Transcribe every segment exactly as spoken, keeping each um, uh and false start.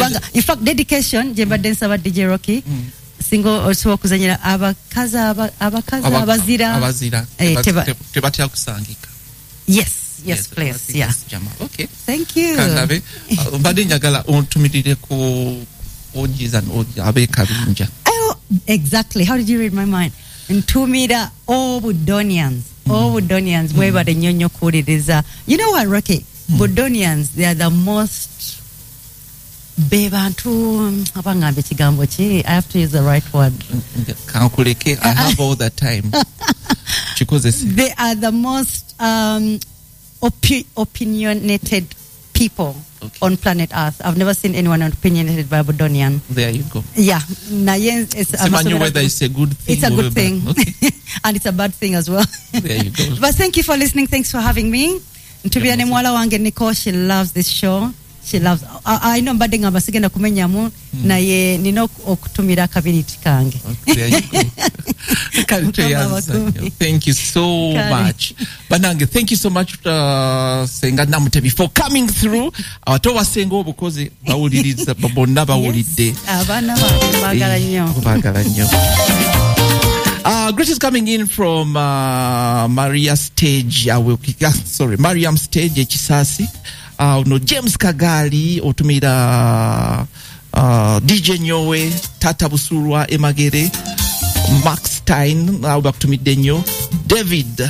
kubanga in fact dedication je badde nsaba D J Rocky mm. single also okuzanyira abakazi abakazi abazira abazira tebatya kusangika. Yes, yes, yes please. Yeah. Okay. Thank you. Kandabe mbadde njagala ontumirire ku ojiza abe kabinja. Oh, exactly. How did you read my mind? Ntumira all Budonians. Mm. All Budonians mwe bade nyonyo kuliriza. You know what, Rocky? Mm. Budonians, they are the most bebantu abangambe kigambo ki. I have to use the right word. Kankuleke, I have all the time. They are the most um, opi- opinionated people okay. on planet Earth. I've never seen anyone opinionated by a Budonian. There you go. Yeah. It's, it's whether it's a good thing. It's a good thing. Okay. And it's a bad thing as well. There you go. But thank you for listening. Thanks for having me. To be an mwala wange Nicole, she loves this show. She loves I, I know mbadde ngamba sigenda kumenyamu mm. naye nina okutumira kabiniti kange. There you go. Thank you so much. Banange, thank you so much uh, senga namute before coming through. Awatowa sengo obukozi bawuliriza bonna bawulidde. Abana bagala nnyo. Bagala nnyo. Uh, greetings coming in from uh, Maria Stage. I will uh, sorry, Mariam Stage Kisasi. Uh, no James Kagali otumira uh, D J Nyowe Tata Busurwa Emagere Max Stein au bakutumidde nnyo David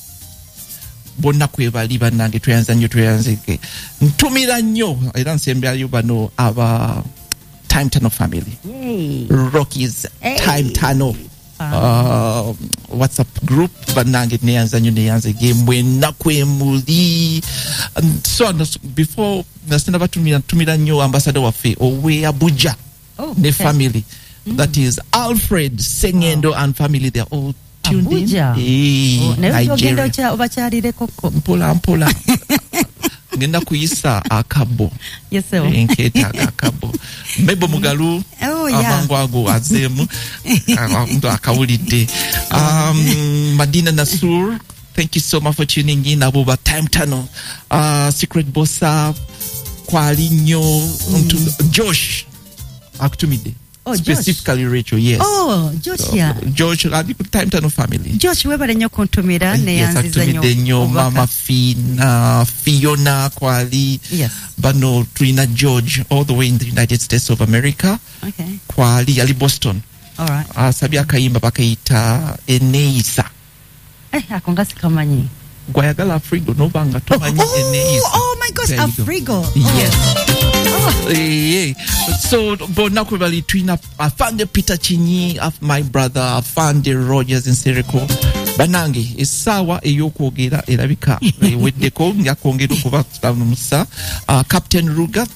bonna kwebali banange tuyanza nnyo tuyanzike ntumira nnyo era nsembyayo bano aba Time Tunnel family. Yay. Rockies hey. Time Tunnel Uh, WhatsApp group banange neyanza nyo neyanza gemwe nakwemuli so before nasenda batumira tumira nyo ambassador wafe owe Abuja oh, ne okay. family mm. that is Alfred Sengendo wow. and family, they are all tuned Abuja. in hey, oh, Nigeria obachalire koko mpola mpola ngenda kuyisa akabo yes sir enketa akabo mebo mugalu oh yeah amangwago azemu ndo akawulidde um Madina Nasur, thank you so much for tuning in. Abuba Time Tunnel uh Secret Bossa kwalinyo mm. Josh akutumide. Oh, specifically Josh. Rachel, yes. Oh, Josh, so, yeah. Josh, I think Time Tunnel family. Josh, webale nyo kontumira ne yanziza nyo. Yes, nyo Mama Fina, Fiona Kwali. Yes. Bano Trina George, all the way in the United States of America. Okay. Kwali, ali Boston. All right. Uh, Sabia Kayimba bakaita Eneisa. Eh, akongasi kamanyi. Gwayagala Afrigo, no banga tumanyi oh, Eneisa. Oh my gosh, Afrigo. Oh. Yes. Oh. Yeah. So, bonakwe bali twina afande Peter Chinyi, of my brother afande Rogers in Seriko. Banange esawa eyokwogera erabika weddeko yakwongera okuba tutamusa uh, Captain Ruga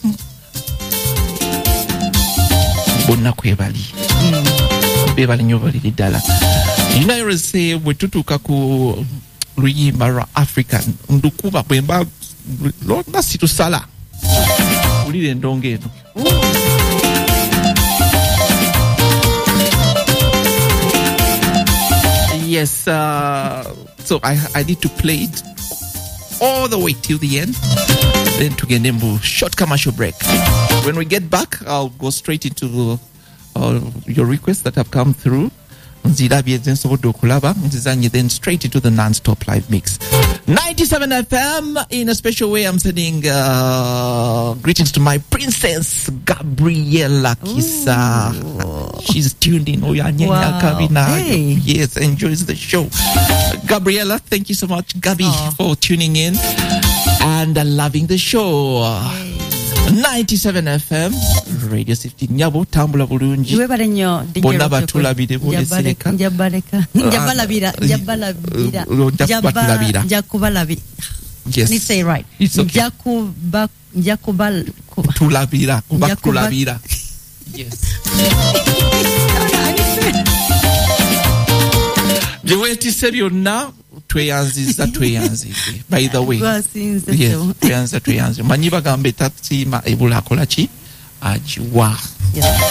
bonakwe bali mm. bebali nyo bali dala. Inayo se wetutuka ku luyimba lwa African ndukuba bwemba lona situsala ulire ndonge eno. Yes, uh, so I I need to play it all the way till the end. Then to get a short commercial break. When we get back, I'll go straight into the, uh, your requests that have come through. Then straight into the non-stop live mix. ninety-seven F M. In a special way, I'm sending uh, greetings to my princess Gabriela Kisa. Ooh. She's tuned in. Oh, yeah, wow. Hey. Yes, enjoys the show. Gabriela, thank you so much, Gabi, oh. for tuning in and uh, loving the show. Hey. ninety-seven F M Radio City Nyabo tambula bulungi webale nnyo bonna batulabire bolesereka njabaleka njabalabira njabalabira njabalabira njakubalabira yes let's say right njakuba njakubal tulabira kubakulabira yes Jeweti byonna tweyanziza tweyanzike by the way yes tweyanza tweyanze manyi bagambe tatsima ebula akola ki ajiwa yes.